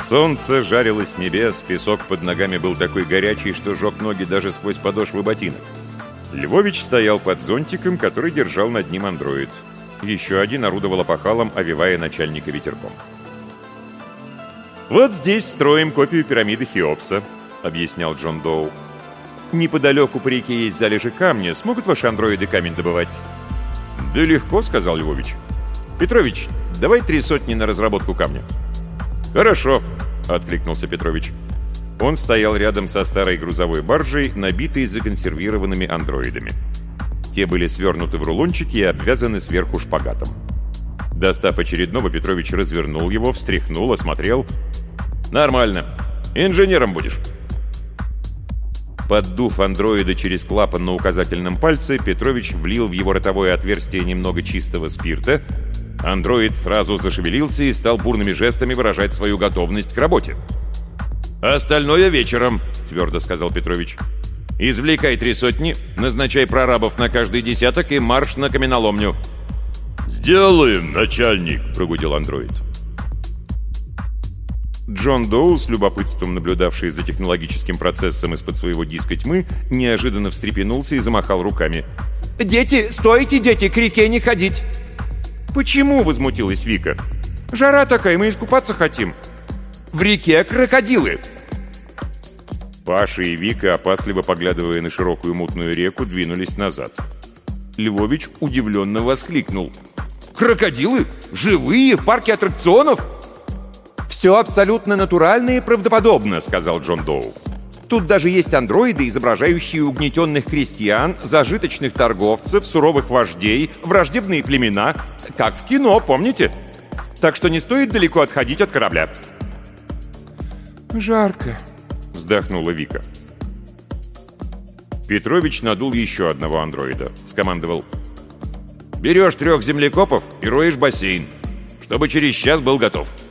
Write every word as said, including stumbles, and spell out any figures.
Солнце жарило с небес, песок под ногами был такой горячий, что жег ноги даже сквозь подошвы ботинок. Львович стоял под зонтиком, который держал над ним андроид. Еще один орудовал опахалом, овивая начальника ветерком. «Вот здесь строим копию пирамиды Хеопса», — объяснял Джон Доу. «Неподалеку по реке есть залежи камня. Смогут ваши андроиды камень добывать?» «Да легко», — сказал Львович. «Петрович, давай три сотни на разработку камня». «Хорошо», — откликнулся Петрович. Он стоял рядом со старой грузовой баржей, набитой законсервированными андроидами. Те были свернуты в рулончики и обвязаны сверху шпагатом. Достав очередного, Петрович развернул его, встряхнул, осмотрел. «Нормально. Инженером будешь». Поддув андроида через клапан на указательном пальце, Петрович влил в его ротовое отверстие немного чистого спирта. Андроид сразу зашевелился и стал бурными жестами выражать свою готовность к работе. «Остальное вечером», — твердо сказал Петрович. «Извлекай три сотни, назначай прорабов на каждый десяток и марш на каменоломню». «Сделаем, начальник», — прогудел андроид. Джон Доу, с любопытством наблюдавший за технологическим процессом из-под своего диска тьмы, неожиданно встрепенулся и замахал руками. «Дети, стойте, дети, к реке не ходить!» «Почему?» — возмутилась Вика. «Жара такая, мы искупаться хотим». «В реке крокодилы!» Паша и Вика, опасливо поглядывая на широкую мутную реку, двинулись назад. Львович удивленно воскликнул. «Крокодилы? Живые? В парке аттракционов?» «Все абсолютно натурально и правдоподобно», — сказал Джон Доу. «Тут даже есть андроиды, изображающие угнетенных крестьян, зажиточных торговцев, суровых вождей, враждебные племена. Как в кино, помните? Так что не стоит далеко отходить от корабля». «Жарко», — вздохнула Вика. Петрович надул еще одного андроида. Скомандовал. «Берешь трех землекопов и роешь бассейн, чтобы через час был готов».